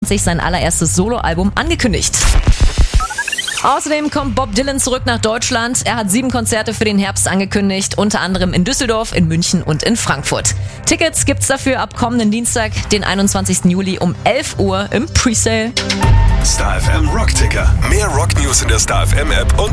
2023 sein allererstes Soloalbum angekündigt. Außerdem kommt Bob Dylan zurück nach Deutschland. Er hat 7 Konzerte für den Herbst angekündigt, unter anderem in Düsseldorf, in München und in Frankfurt. Tickets gibt's dafür ab kommenden Dienstag, den 21. Juli um 11 Uhr im Presale. Star FM Rock Ticker. Mehr Rock News in der Star FM App und